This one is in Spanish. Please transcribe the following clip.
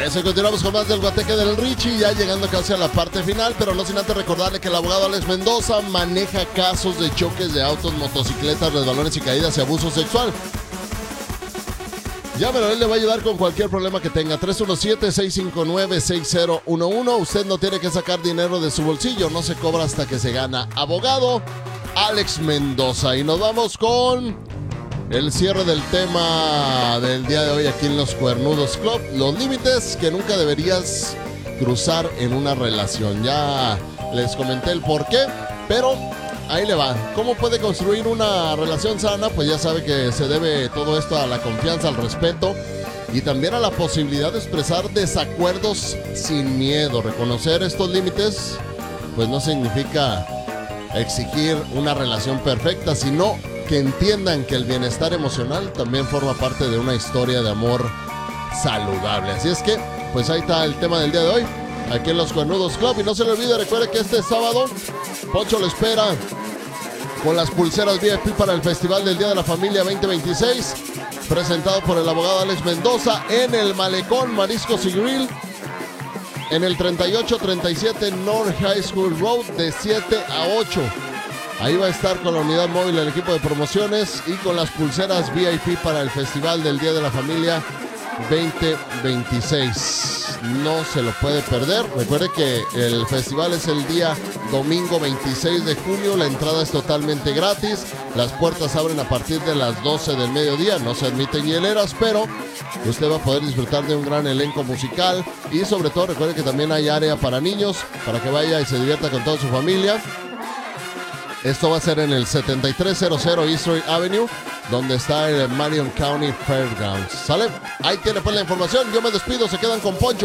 Eso, continuamos con más del Guateque del Richie, ya llegando casi a la parte final, pero no sin antes recordarle que el abogado Alex Mendoza maneja casos de choques de autos, motocicletas, resbalones y caídas y abuso sexual. Llámelo, él le va a ayudar con cualquier problema que tenga. 317-659-6011. Usted no tiene que sacar dinero de su bolsillo, no se cobra hasta que se gana. Abogado Alex Mendoza. Y nos vamos con el cierre del tema del día de hoy aquí en Los Cuernudos Club. Los límites que nunca deberías cruzar en una relación. Ya les comenté el por qué, pero ahí le va. ¿Cómo puede construir una relación sana? Pues ya sabe que se debe todo esto a la confianza, al respeto y también a la posibilidad de expresar desacuerdos sin miedo. Reconocer estos límites pues no significa exigir una relación perfecta, sino que entiendan que el bienestar emocional también forma parte de una historia de amor saludable. Así es que, pues ahí está el tema del día de hoy, aquí en Los Cuernudos Club. Y no se le olvide, recuerde que este sábado Poncho lo espera con las pulseras VIP para el Festival del Día de la Familia 2026, presentado por el abogado Alex Mendoza en el Malecón Mariscos y Grill, en el 3837 North High School Road, de 7 a 8. Ahí va a estar con la unidad móvil el equipo de promociones y con las pulseras VIP para el Festival del Día de la Familia 2026. No se lo puede perder. Recuerde que el festival es el día domingo 26 de junio. La entrada es totalmente gratis. Las puertas abren a partir de las 12 del mediodía. No se admiten hieleras, pero usted va a poder disfrutar de un gran elenco musical. Y sobre todo recuerde que también hay área para niños, para que vaya y se divierta con toda su familia. Esto va a ser en el 7300 East Roy Avenue, donde está el Marion County Fairgrounds. ¿Sale? Ahí tiene pues la información. Yo me despido. Se quedan con Poncho.